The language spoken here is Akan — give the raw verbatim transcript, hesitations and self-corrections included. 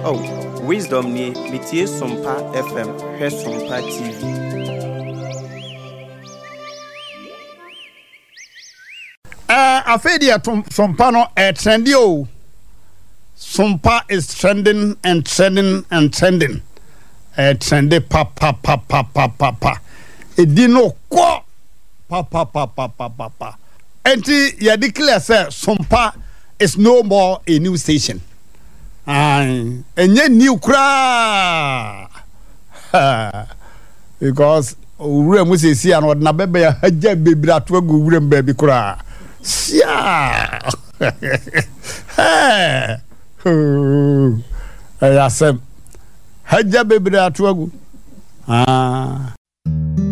Oh, wisdom ni mitie Sompa F M, he Sompa T V. Uh, I feel the Sompa no uh, trendy oh. Sompa is trending and trending and trending. Uh, trendy pa pa pa pa pa pa pa. It didn't qua pa pa pa pa pa pa pa. Enti ya declare say Sompa is no more a new station. Aye, enye new kra. Because ure mu se si an odna bebe ya haja bebira to agu ure mbabi kra. Sia. Hey. Oh. Ayasem. Haja bebira to agu. Ah.